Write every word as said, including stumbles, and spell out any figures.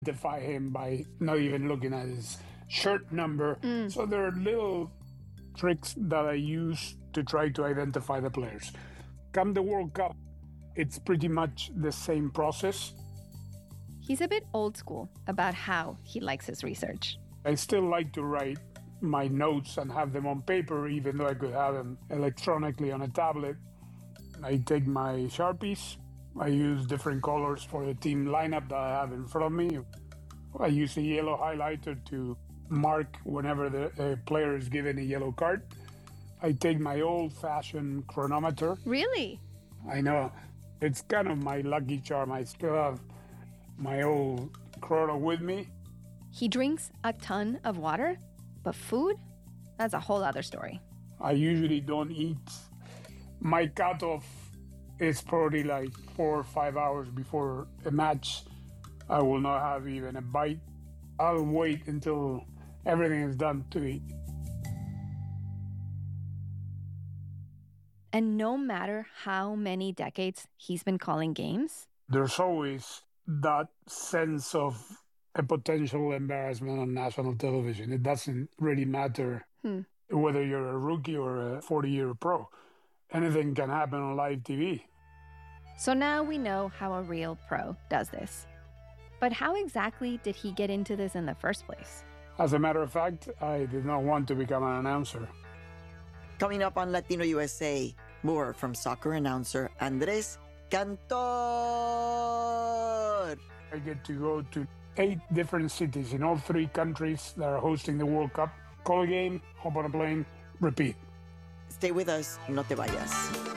Defy him by not even looking at his shirt number. Mm. So there are little tricks that I use to try to identify the players. Come the World Cup, it's pretty much the same process. He's a bit old school about how he likes his research. I still like to write my notes and have them on paper, even though I could have them electronically on a tablet. I take my Sharpies. I use different colors for the team lineup that I have in front of me. I use a yellow highlighter to mark whenever the uh, player is given a yellow card. I take my old-fashioned chronometer. Really? I know. It's kind of my lucky charm. I still have my old chrono with me. He drinks a ton of water, but food? That's a whole other story. I usually don't eat. My cutoff is probably like four or five hours before a match. I will not have even a bite. I'll wait until everything is done to eat. And no matter how many decades he's been calling games, there's always that sense of a potential embarrassment on national television. It doesn't really matter hmm. whether you're a rookie or a forty-year pro. Anything can happen on live T V. So now we know how a real pro does this. But how exactly did he get into this in the first place? As a matter of fact, I did not want to become an announcer. Coming up on Latino U S A, more from soccer announcer Andres Cantor. I get to go to eight different cities in all three countries that are hosting the World Cup. Call a game, hop on a plane, repeat. Stay with us, no te vayas.